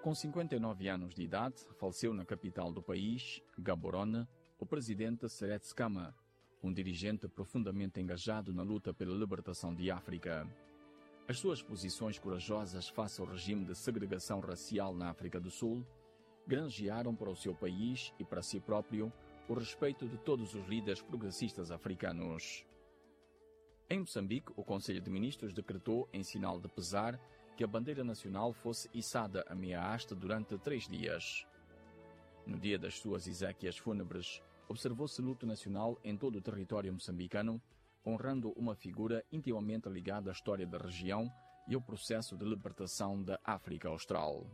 Com 59 anos de idade, faleceu na capital do país, Gaborone, o presidente Seret Khama, um dirigente profundamente engajado na luta pela libertação de África. As suas posições corajosas face ao regime de segregação racial na África do Sul granjearam para o seu país e para si próprio o respeito de todos os líderes progressistas africanos. Em Moçambique, o Conselho de Ministros decretou, em sinal de pesar, que a bandeira nacional fosse içada a meia haste durante 3 dias. No dia das suas exéquias fúnebres, observou-se luto nacional em todo o território moçambicano, honrando uma figura intimamente ligada à história da região e ao processo de libertação da África Austral.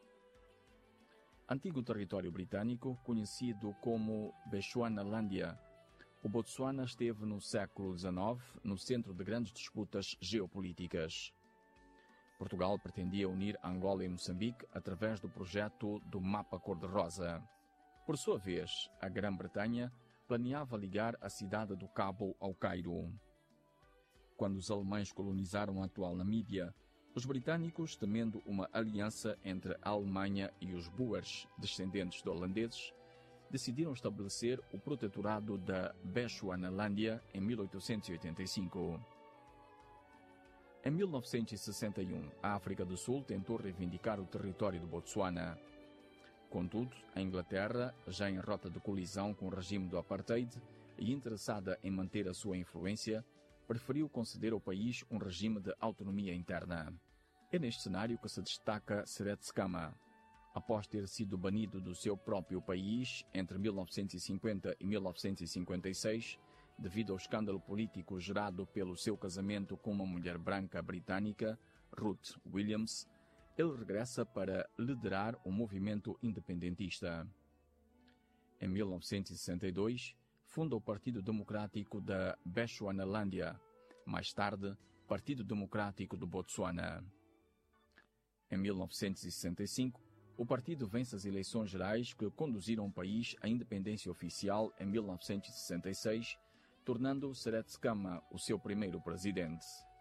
Antigo território britânico, conhecido como Bechuanalândia, o Botsuana esteve no século XIX no centro de grandes disputas geopolíticas. Portugal pretendia unir Angola e Moçambique através do projeto do Mapa Cor-de-Rosa. Por sua vez, a Grã-Bretanha planeava ligar a cidade do Cabo ao Cairo. Quando os alemães colonizaram a atual Namíbia, os britânicos, temendo uma aliança entre a Alemanha e os Boers, descendentes de holandeses, decidiram estabelecer o protetorado da Bechuanalândia em 1885. Em 1961, a África do Sul tentou reivindicar o território do Botsuana. Contudo, a Inglaterra, já em rota de colisão com o regime do Apartheid e interessada em manter a sua influência, preferiu conceder ao país um regime de autonomia interna. É neste cenário que se destaca Seret Khama. Após ter sido banido do seu próprio país entre 1950 e 1956, devido ao escândalo político gerado pelo seu casamento com uma mulher branca britânica, Ruth Williams, ele regressa para liderar o movimento independentista. Em 1962, funda o Partido Democrático da Bechuanalândia, mais tarde, Partido Democrático do Botsuana. Em 1965, o partido vence as eleições gerais que conduziram o país à independência oficial em 1966, tornando Seret Khama o seu primeiro presidente.